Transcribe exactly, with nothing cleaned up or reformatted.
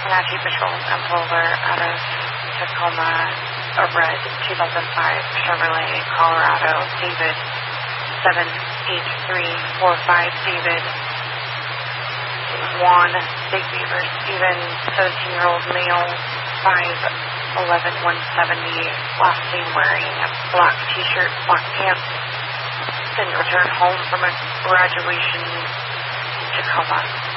Comanche Patrol and Bowler out of Tacoma, a red two thousand five Chevrolet Colorado, David seven eight three four five, David Juan, Big Beaver, Stephen, seventeen-year-old male, five eleven one seventy, last name wearing a black t-shirt, black pants, didn't return home from a graduation in Tacoma.